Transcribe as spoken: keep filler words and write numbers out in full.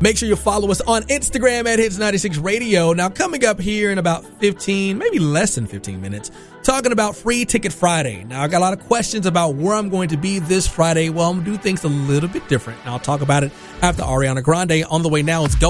Make sure you follow us on Instagram at Hits ninety-six Radio. Now, coming up here in about fifteen, maybe less than fifteen minutes, talking about Free Ticket Friday. Now, I got a lot of questions about where I'm going to be this Friday. Well, I'm going to do things a little bit different. And I'll talk about it after Ariana Grande. On the way now, it's Go.